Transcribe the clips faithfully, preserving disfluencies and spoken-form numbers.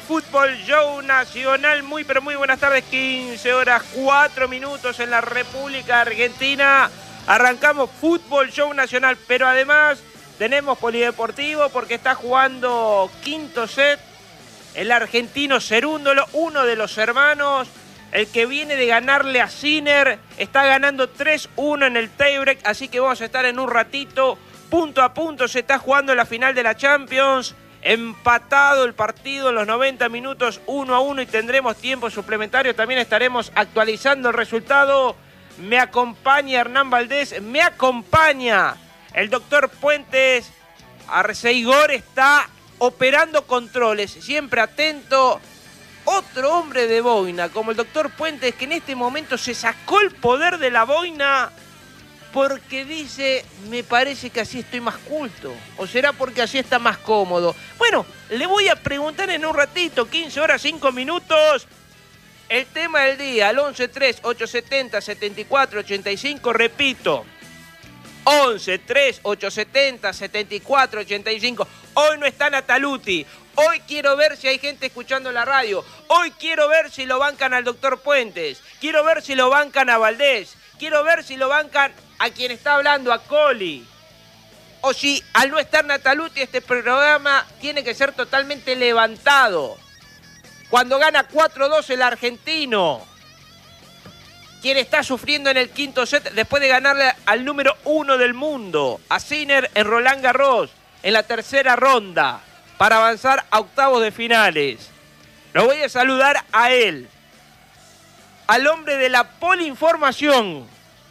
Fútbol Show Nacional. Muy pero muy buenas tardes, quince horas cuatro minutos en la República Argentina. Arrancamos Fútbol Show Nacional, pero además tenemos polideportivo porque está jugando quinto set el argentino Cerúndolo, uno de los hermanos, el que viene de ganarle a Sinner, está ganando tres uno en el tiebreak, así que vamos a estar en un ratito, punto a punto, se está jugando la final de la Champions, empatado el partido en los noventa minutos, uno a uno, y tendremos tiempo suplementario, también estaremos actualizando el resultado. Me acompaña Hernán Valdés, me acompaña el doctor Puentes. Arceigor está operando controles, siempre atento. Otro hombre de boina, como el doctor Puentes, que en este momento se sacó el poder de la boina porque dice, me parece que así estoy más culto. ¿O será porque así está más cómodo? Bueno, le voy a preguntar en un ratito, quince horas, cinco minutos. El tema del día, al once tres ocho setenta setenta y cuatro ochenta y cinco, repito, once tres ocho setenta setenta y cuatro ochenta y cinco. Hoy no está Nataluti, hoy quiero ver si hay gente escuchando la radio, hoy quiero ver si lo bancan al doctor Puentes, quiero ver si lo bancan a Valdés, quiero ver si lo bancan a quien está hablando, a Coli. O si al no estar Nataluti este programa tiene que ser totalmente levantado. Cuando gana cuatro dos el argentino, quien está sufriendo en el quinto set después de ganarle al número uno del mundo, a Sinner en Roland Garros, en la tercera ronda, para avanzar a octavos de finales. Lo voy a saludar a él, al hombre de la polinformación,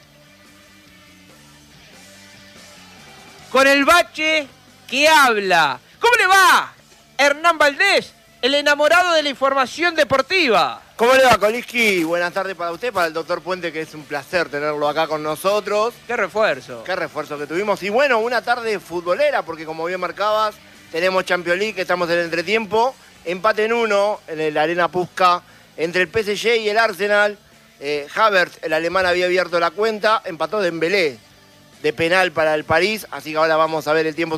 con el bache que habla. ¿Cómo le va, Hernán Valdés, el enamorado de la información deportiva? ¿Cómo le va, Koliski? Buenas tardes para usted, para el doctor Puente, que es un placer tenerlo acá con nosotros. ¡Qué refuerzo! ¡Qué refuerzo que tuvimos! Y bueno, una tarde futbolera, porque como bien marcabas, tenemos Champions League, estamos en el entretiempo. Empate en uno en la Arena Puska entre el P S G y el Arsenal. Eh, Havertz, el alemán, había abierto la cuenta, empató Dembélé de penal para el París, así que ahora vamos a ver el tiempo